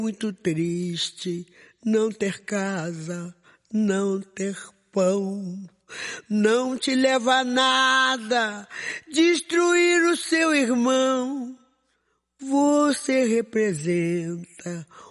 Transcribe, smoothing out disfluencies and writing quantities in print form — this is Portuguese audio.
Muito triste não ter casa, não ter pão. Não te leva a nada destruir o seu irmão. Você representa